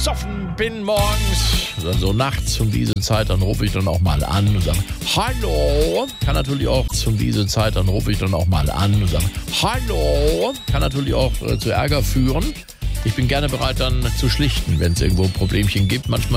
besoffen bin morgens, dann so nachts um diese Zeit, dann rufe ich dann auch mal an und sage, hallo. Kann natürlich auch um diese Zeit, dann rufe ich dann auch mal an und sage, hallo. Kann natürlich auch zu Ärger führen. Ich bin gerne bereit, dann zu schlichten, wenn es irgendwo ein Problemchen gibt. Manchmal